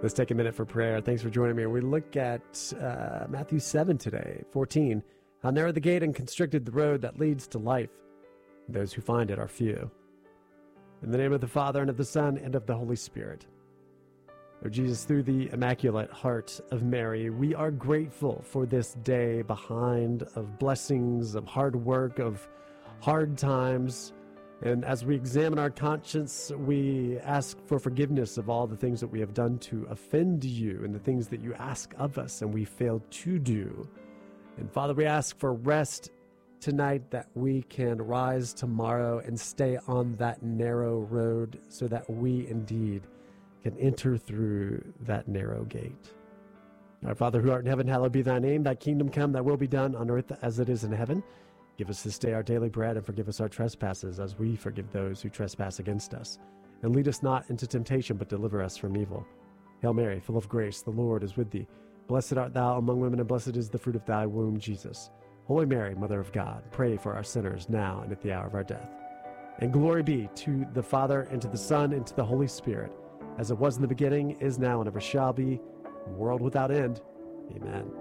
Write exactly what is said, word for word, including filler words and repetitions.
Let's take a minute for prayer. Thanks for joining me. We look at uh, Matthew seven today, fourteen. How narrow the gate and constricted the road that leads to life. Those who find it are few. In the name of the Father, and of the Son, and of the Holy Spirit. Lord Jesus, through the Immaculate Heart of Mary, we are grateful for this day behind of blessings, of hard work, of hard times. And as we examine our conscience, we ask for forgiveness of all the things that we have done to offend you and the things that you ask of us and we fail to do. And Father, we ask for rest tonight, that we can rise tomorrow and stay on that narrow road so that we indeed can enter through that narrow gate. Our Father who art in heaven, hallowed be thy name. Thy kingdom come, thy will be done on earth as it is in heaven. Give us this day our daily bread, and forgive us our trespasses as we forgive those who trespass against us. And lead us not into temptation, but deliver us from evil. Hail Mary, full of grace, the Lord is with thee. Blessed art thou among women, and blessed is the fruit of thy womb, Jesus. Holy Mary, Mother of God, pray for our sinners now and at the hour of our death. And glory be to the Father, and to the Son, and to the Holy Spirit, as it was in the beginning, is now, and ever shall be, world without end. Amen.